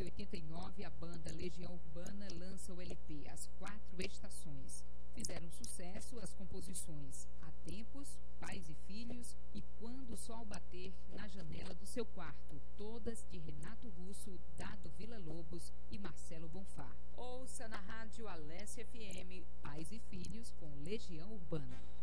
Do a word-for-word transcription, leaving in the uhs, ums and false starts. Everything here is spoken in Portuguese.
oitenta e nove, a banda Legião Urbana lança o L P As Quatro Estações. Fizeram sucesso as composições Há Tempos, Pais e Filhos e Quando o Sol Bater na Janela do Seu Quarto, todas de Renato Russo, Dado Villa-Lobos e Marcelo Bonfá. Ouça na rádio Alesse F M Pais e Filhos com Legião Urbana.